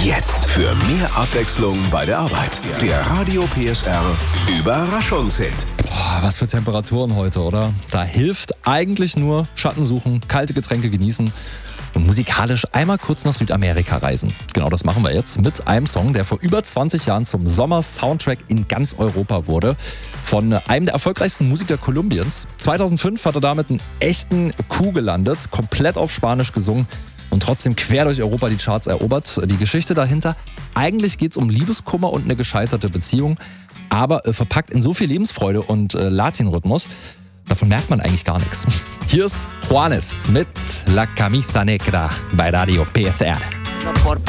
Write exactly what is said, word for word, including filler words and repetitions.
Jetzt für mehr Abwechslung bei der Arbeit. Der Radio P S R Überraschungshit. Boah, was für Temperaturen heute, oder? Da hilft eigentlich nur Schatten suchen, kalte Getränke genießen und musikalisch einmal kurz nach Südamerika reisen. Genau das machen wir jetzt mit einem Song, der vor über zwanzig Jahren zum Sommer-Soundtrack in ganz Europa wurde. Von einem der erfolgreichsten Musiker Kolumbiens. zweitausendfünf hat er damit einen echten Coup gelandet, komplett auf Spanisch gesungen und trotzdem quer durch Europa die Charts erobert. Die Geschichte dahinter: eigentlich geht es um Liebeskummer und eine gescheiterte Beziehung, aber äh, verpackt in so viel Lebensfreude und äh, Latin-Rhythmus, davon merkt man eigentlich gar nichts. Hier ist Juanes mit La Camisa Negra bei Radio P S R.